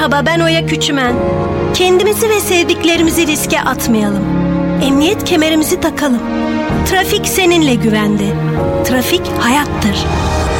Merhaba, ben Oya Küçümen. Kendimizi ve sevdiklerimizi riske atmayalım. Emniyet kemerimizi takalım. Trafik seninle güvende. Trafik hayattır.